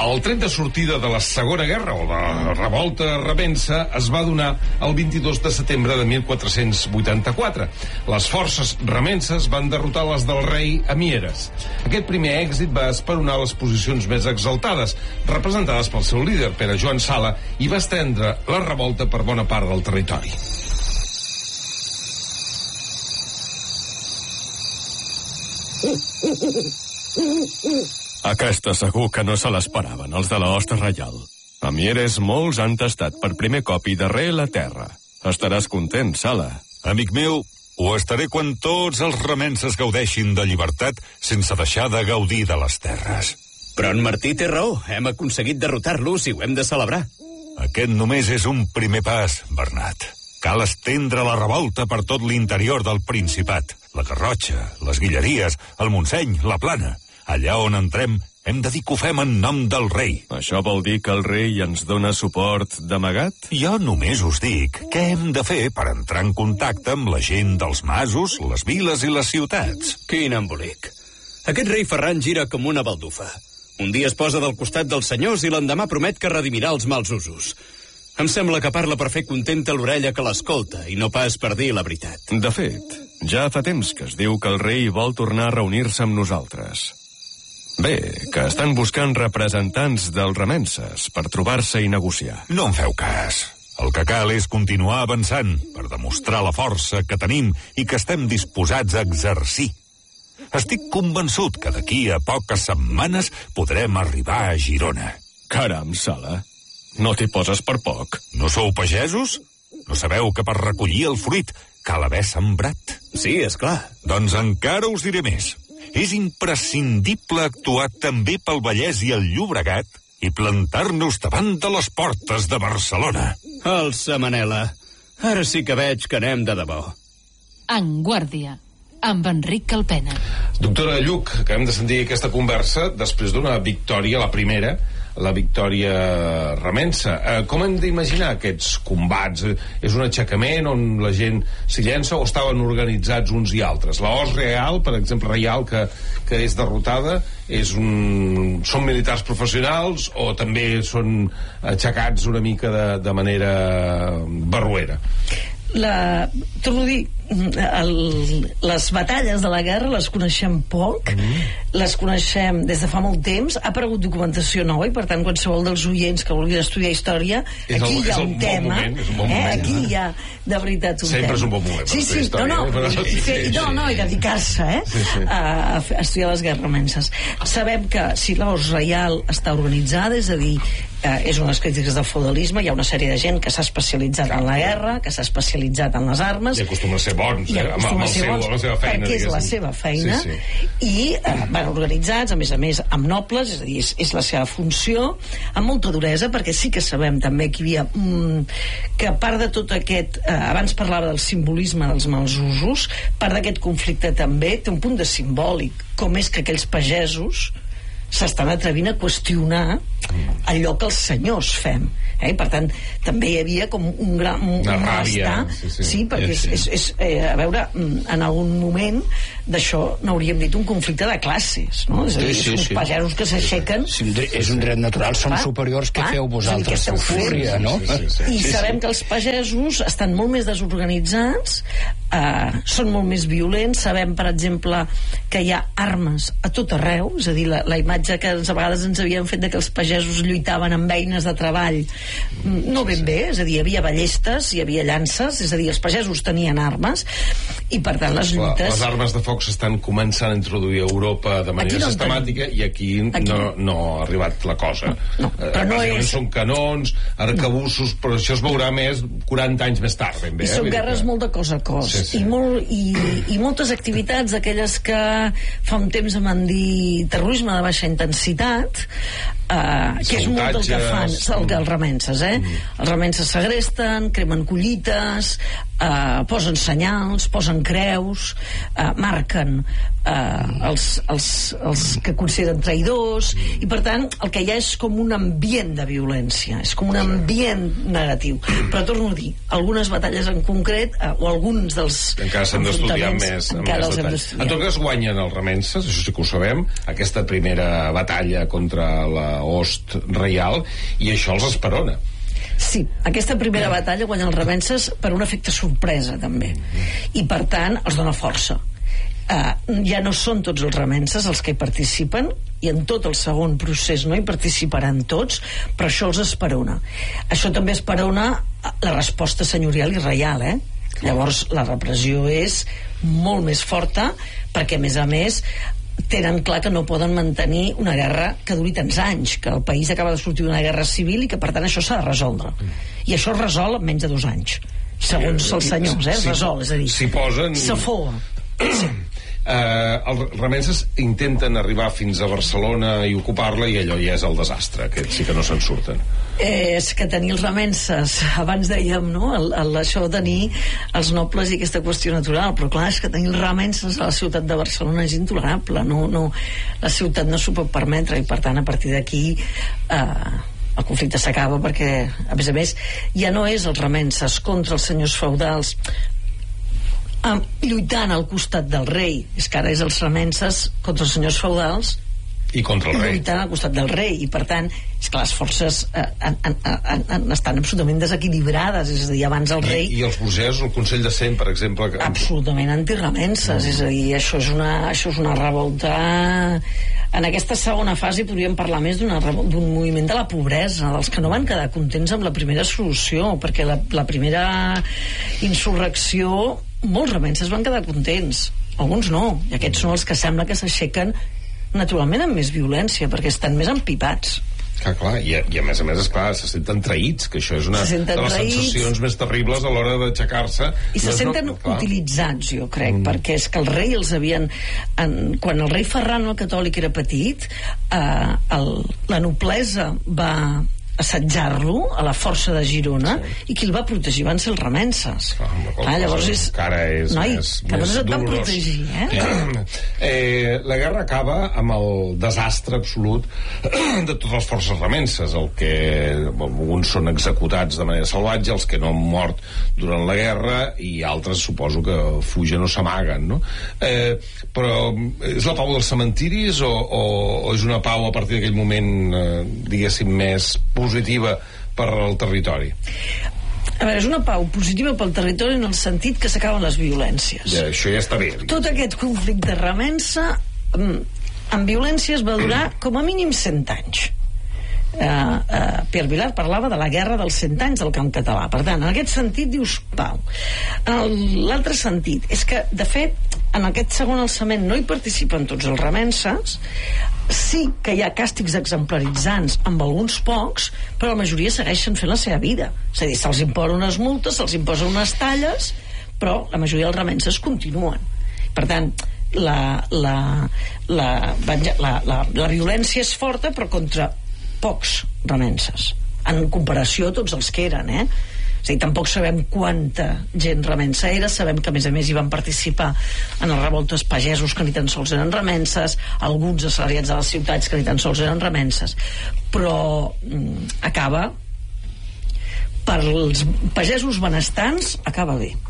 El tret de sortida de la Segona Guerra, o de la revolta remença, es va donar el 22 de setembre de 1484. Les forces remenses van derrotar les del rei a Mieres. Aquest primer èxit va esperonar les posicions més exaltades, representades pel seu líder, Pere Joan Sala, i va estendre la revolta per bona part del territori. Aquesta segur que no se l'esperaven, els de la hoste reial. A Mieres molts han tastat per primer cop i darrer la terra. Estaràs content, Sala. Amic meu, ho estaré quan tots els remenses gaudeixin de llibertat sense deixar de gaudir de les terres. Però en Martí té raó. Hem aconseguit derrotar-los i ho hem de celebrar. Aquest només és un primer pas, Bernat. Cal estendre la revolta per tot l'interior del Principat. La Garrotxa, les Guilleries, el Montseny, la Plana. Allà on entrem, hem de dir que ho fem en nom del rei. Això vol dir que el rei ens dona suport d'amagat? Jo només us dic què hem de fer per entrar en contacte amb la gent dels masos, les viles i les ciutats. Quin embolic. Aquest rei Ferran gira com una baldufa. Un dia es posa del costat dels senyors i l'endemà promet que redimirà els mals usos. Em sembla que parla per fer contenta l'orella que l'escolta i no pas per dir la veritat. De fet, ja fa temps que es diu que el rei vol tornar a reunir-se amb nosaltres. Bé, que estan buscant representants dels remenses per trobar-se i negociar. No en feu cas. El que cal és continuar avançant per demostrar la força que tenim i que estem disposats a exercir. Estic convençut que d'aquí a poques setmanes podrem arribar a Girona. Caram, Sala, no t'hi poses per poc. No sou pagesos? No sabeu que per recollir el fruit cal haver sembrat? Sí, és clar. Doncs encara us diré més. És imprescindible actuar també pel Vallès i el Llobregat i plantar-nos davant de les portes de Barcelona. Alça, Manela. Ara sí que veig que anem de debò. En Guàrdia, amb Enric Calpena. Doctora Lluc, acabem de sentir aquesta conversa després d'una victòria, la primera, la victòria remensa. Com hem d'imaginar aquests combats? És un aixecament on la gent s'hi llença o estaven organitzats uns i altres? La Host Real, per exemple, reial, que és derrotada, són militars professionals o també són aixecats una mica de manera barroera? Torno a dir, les batalles de la guerra les coneixem poc, les coneixem des de fa molt temps. Ha aparegut documentació nova i per tant qualsevol dels oients que vulguin estudiar història, aquí hi ha un tema, aquí hi ha de veritat un tema. Sempre és un bon moment per fer història. I dedicar-se a estudiar les guerres remenses. Sabem que si l'Host Reial està organitzada, és a dir, és unes crítiques del feudalisme, hi ha una sèrie de gent que s'ha especialitzat en la guerra, que s'ha especialitzat en les armes, i acostuma a ser bons, amb la seva feina, perquè és la seva feina, i van organitzats, a més amb nobles, és a dir, és la seva funció, amb molta duresa, perquè sí que sabem també que hi havia que a part de tot aquest, abans parlava del simbolisme dels mals usos, part d'aquest conflicte també té un punt de simbòlic, com és que aquells pagesos s'estan atrevint a qüestionar allò que els senyors fem, i per tant també hi havia com un malestar, perquè a veure, en algun moment d'això n'hauríem dit un conflicte de classes, no? És a dir, uns pagesos que s'aixequen, és un dret natural, són superiors, que feu vosaltres, fúria, no? I sabem que els pagesos estan molt més desorganitzats, són molt més violents. Sabem, per exemple, que hi ha armes a tot arreu, és a dir, la imatge que a vegades ens havien fet de que els pagesos lluitaven amb eines de treball, no ben bé, és a dir, hi havia ballestes, hi havia llances, és a dir, els pagesos tenien armes, i per tant les lluites... Les armes de foc s'estan començant a introduir a Europa de manera sistemàtica, i aquí no ha arribat la cosa. Però no és... Són canons, arcabussos, però això es veurà més 40 anys més tard, ben bé. I són guerres molt de cos a cos, i moltes activitats, aquelles que fa un temps em van dir terrorisme de baixa intensitat, que és molt el que fan els remenses, els remenses segresten, cremen collites, posen senyals, posen creus, marquen els que consideren traïdors, i per tant el que hi ha és com un ambient de violència, és com un ambient negatiu. Però torno a dir, algunes batalles en concret, o alguns dels encara s'han d'estudiar més detall. En tot cas guanyen els remenses, això sí que ho sabem, aquesta primera batalla contra la host reial, i això els esperona. Sí, aquesta primera batalla guanya els remenses per un efecte sorpresa també, i per tant els dona força. Ja no són tots els remenses els que hi participen, i en tot el segon procés no hi participaran tots, però això els esperona. Això també esperona la resposta senyorial i reial, Llavors la repressió és molt més forta, perquè a més tenen clar que no poden mantenir una guerra que duri tants anys, que el país acaba de sortir d'una guerra civil i que per tant això s'ha de resoldre, i això es resol en menys de 2 anys segons els senyors, es resol, és a dir, s'afoga. Els remenses intenten arribar fins a Barcelona i ocupar-la, i allò ja és el desastre, que sí que no se'n surten. És que tenir els remenses, abans dèiem, no? Això de tenir els nobles i aquesta qüestió natural, però clar, és que tenir els remenses a la ciutat de Barcelona és intolerable, la ciutat no s'ho pot permetre, i per tant a partir d'aquí el conflicte s'acaba, perquè a més ja no és els remenses contra els senyors feudals lluitant al costat del rei, és que ara és els remenses contra els senyors feudals i contra el rei, lluitant al costat del rei, i per tant és que les forces estan absolutament desequilibrades, és a dir, abans el rei i els burgesos, el Consell de Cent, per exemple, absolutament antiremenses, és a dir, això és una revolta. En aquesta segona fase podríem parlar més d'un moviment de la pobresa, dels que no van quedar contents amb la primera solució, perquè la primera insurrecció molts remenses van quedar contents, alguns no, i aquests són els que sembla que s'aixequen naturalment amb més violència, perquè estan més empipats. Clar, i a més, esclar, se senten traïts, que això és una de les sensacions més terribles a l'hora d'aixecar-se. I se senten utilitzats, jo crec, perquè és que el rei els havien... Quan el rei Ferran el catòlic era petit, la noblesa va assetjar-lo a la força de Girona, i qui el va protegir van ser els remenses. Llavors encara és més dolorós. La guerra acaba amb el desastre absolut de totes les forces remenses, el que alguns són executats de manera salvatge, els que no han mort durant la guerra, i altres suposo que fugen o s'amaguen, no? Però és la pau dels cementiris o és una pau a partir d'aquell moment diguéssim més positiva per al territori? A veure, és una pau positiva pel territori en el sentit que s'acaben les violències. Això ja està bé. Tot aquest conflicte remensa amb violències va durar com a mínim 100 anys. Pierre Vilar parlava de la guerra dels 100 anys del camp català. Per tant, en aquest sentit dius pau. L'altre sentit és que, de fet, en aquest segon alçament no hi participen tots els remenses. Sí que hi ha càstigs exemplaritzants amb alguns pocs, però la majoria segueixen fent la seva vida, és a dir, se'ls imposa unes multes, se'ls imposa unes talles, però la majoria dels remenses continuen. Per tant, la violència és forta, però contra pocs remenses en comparació a tots els que eren, És a dir, tampoc sabem quanta gent remensa era, sabem que a més hi van participar en les revoltes pagesos que ni tan sols eren remenses, alguns assalariats de les ciutats que ni tan sols eren remenses, però acaba per als pagesos benestants, acaba bé.